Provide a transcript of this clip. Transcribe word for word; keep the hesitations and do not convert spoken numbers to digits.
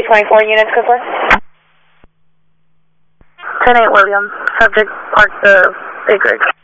twenty-four units, go for. ten eight Williams, subject parked the big rig.